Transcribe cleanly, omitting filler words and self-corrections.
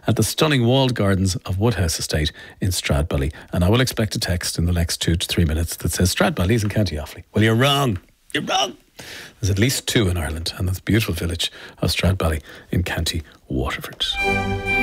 at the stunning walled gardens of Woodhouse Estate in Stradbally. And I will expect a text in the next 2 to 3 minutes that says Stradbally is in County Offaly. Well, you're wrong. You're wrong. There's at least 2 in Ireland, and that's the beautiful village of Stradbally in County Waterford.